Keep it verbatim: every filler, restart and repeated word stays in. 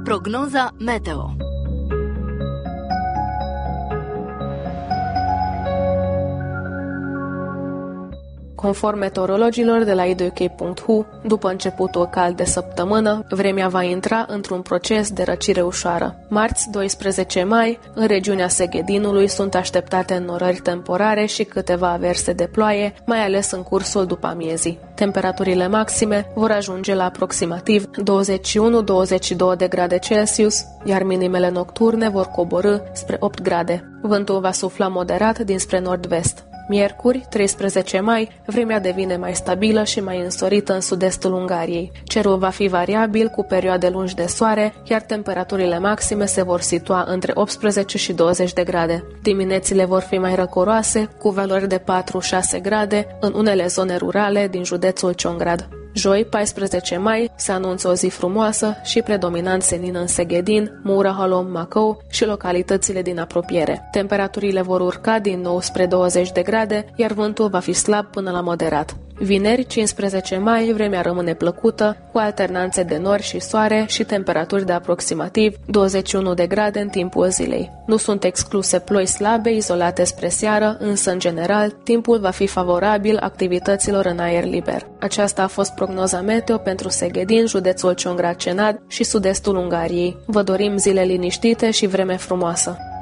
Prognoza meteo. Conform meteorologilor de la i doi k punct h u, după începutul cald de săptămână, vremea va intra într-un proces de răcire ușoară. Marți, doisprezece mai, în regiunea Seghedinului sunt așteptate înnorări temporare și câteva averse de ploaie, mai ales în cursul după amiezii. Temperaturile maxime vor ajunge la aproximativ douăzeci și unu douăzeci și doi de grade Celsius, iar minimele nocturne vor coborî spre opt grade. Vântul va sufla moderat dinspre nord-vest. Miercuri, treisprezece mai, vremea devine mai stabilă și mai însorită în sud-estul Ungariei. Cerul va fi variabil cu perioade lungi de soare, iar temperaturile maxime se vor situa între optsprezece și douăzeci de grade. Diminețile vor fi mai răcoroase, cu valori de patru șase grade în unele zone rurale din județul Cionghrad. Joi, paisprezece mai, se anunță o zi frumoasă și predominant senină în Seghedin, Mura-Halom, Macău și localitățile din apropiere. Temperaturile vor urca din nou spre douăzeci de grade, iar vântul va fi slab până la moderat. Vineri, cincisprezece mai, vremea rămâne plăcută, cu alternanțe de nori și soare și temperaturi de aproximativ douăzeci și unu de grade în timpul zilei. Nu sunt excluse ploi slabe izolate spre seară, însă, în general, timpul va fi favorabil activităților în aer liber. Aceasta a fost prognoza meteo pentru Seghedin, județul Cionghrad-Cenad și sud-estul Ungariei. Vă dorim zile liniștite și vreme frumoasă!